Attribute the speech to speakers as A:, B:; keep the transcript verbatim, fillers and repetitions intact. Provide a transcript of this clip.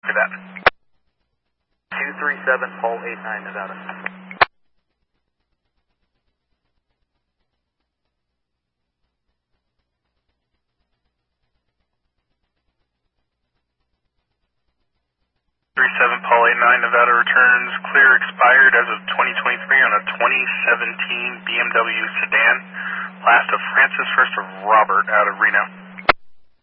A: that.
B: two three seven, Paul eight nine, Nevada.
A: three seven, Paul eight nine, Nevada returns clear expired as of twenty twenty-three on a twenty seventeen B M W sedan. Last of Francis, first of Robert out of Reno.